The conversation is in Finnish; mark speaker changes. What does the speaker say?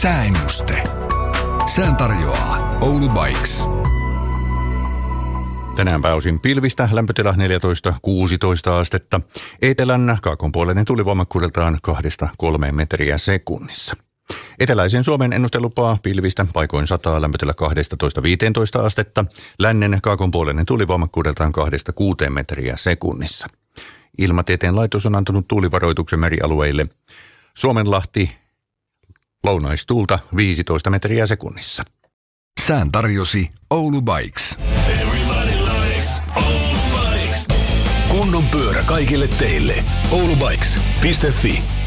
Speaker 1: Sääennuste. Sään tarjoaa Oulu Bikes.
Speaker 2: Tänään pääosin pilvistä, lämpötila 14-16 astetta. Etelän kaakonpuoleinen tuuli voimakkuudeltaan 2-3 metriä sekunnissa. Eteläisen Suomen ennuste lupaa pilvistä, paikoin 100, lämpötila 12-15 astetta. Lännen kaakonpuoleinen tuuli voimakkuudeltaan 2-6 metriä sekunnissa. Ilmatieteen laitos on antanut tuulivaroituksen merialueille. Suomenlahti, lounaistuulta 15 metriä sekunnissa.
Speaker 1: Sään tarjosi Oulu Bikes.
Speaker 3: Kunnon pyörä kaikille teille. Oulubikes.fi